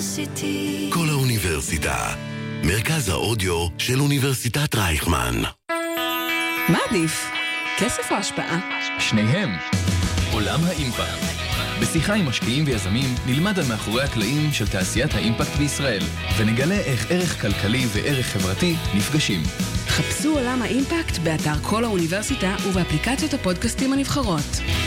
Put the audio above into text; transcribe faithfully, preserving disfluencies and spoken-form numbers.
האוניברסיטי. כל האוניברסיטה, מרכז האודיו של אוניברסיטת רייכמן. מה עדיף? כסף או השפעה? שניהם. עולם האימפקט. בשיחה עם משקיעים ויזמים נלמד על מאחורי הקלעים של תעשיית האימפקט בישראל, ונגלה איך ערך כלכלי וערך חברתי נפגשים. חפשו עולם האימפקט באתר כל האוניברסיטה ובאפליקציות הפודקאסטים הנבחרות.